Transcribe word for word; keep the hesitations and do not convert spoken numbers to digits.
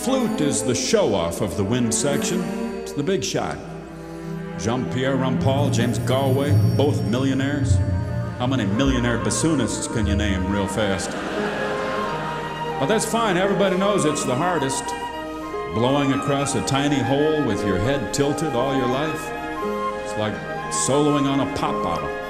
flute is the show-off of the wind section. It's the big shot. Jean-Pierre Rampal, James Galway, both millionaires. How many millionaire bassoonists can you name real fast? But that's fine, everybody knows it's the hardest. Blowing across a tiny hole with your head tilted all your life. It's like soloing on a pop bottle.